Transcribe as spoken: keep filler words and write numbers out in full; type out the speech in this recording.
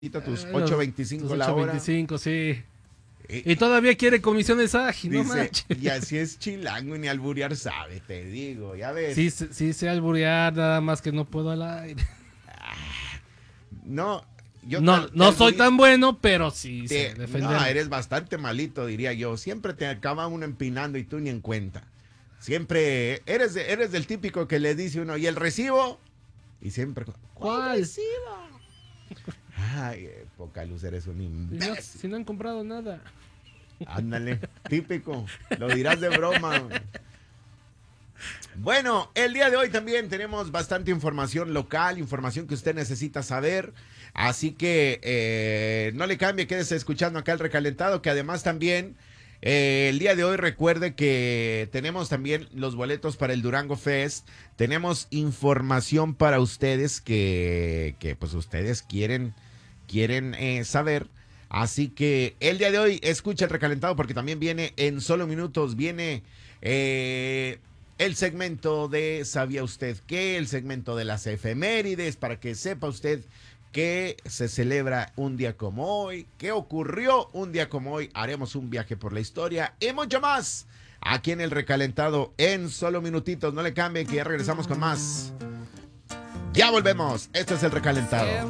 tus Eh, ocho veinticinco la hora. ocho veinticinco, sí. Eh, Y todavía quiere comisiones ágiles, no Dice, manches. y así es chilango y ni alburear sabe, te digo, ya ves. Sí, sí, sí sé alburear, nada más que no puedo al aire. No, yo No, te- no te soy alburi- tan bueno, pero sí te- sé No, defender. eres bastante malito, diría yo. Siempre te acaba uno empinando y tú ni en cuenta. Siempre eres, de- eres del típico que le dice uno, ¿y el recibo? Y siempre, ¿cuál ¿Cuál? recibo? Ay, eh, poca luz, eres un Si no, imbécil. si no han comprado nada. Ándale, típico. Lo dirás de broma. Güey. Bueno, el día de hoy también tenemos bastante información local, información que usted necesita saber. Así que eh, no le cambie, quédese escuchando acá el recalentado, que además también eh, el día de hoy recuerde que tenemos también los boletos para el Durango Fest. Tenemos información para ustedes que, que pues ustedes quieren, quieren eh, saber. Así que el día de hoy escucha el recalentado porque también viene en solo minutos, viene eh, el segmento de ¿Sabía usted qué? El segmento de las efemérides para que sepa usted que se celebra un día como hoy, qué ocurrió un día como hoy, haremos un viaje por la historia y mucho más aquí en el recalentado en solo minutitos. No le cambien que ya regresamos con más. Ya volvemos, esto es el recalentado.